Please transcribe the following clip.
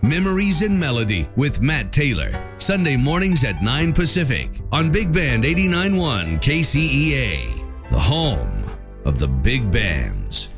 Memories in Melody with Matt Taylor. Sunday mornings at 9 Pacific on Big Band 89.1 KCEA, the home of the big bands.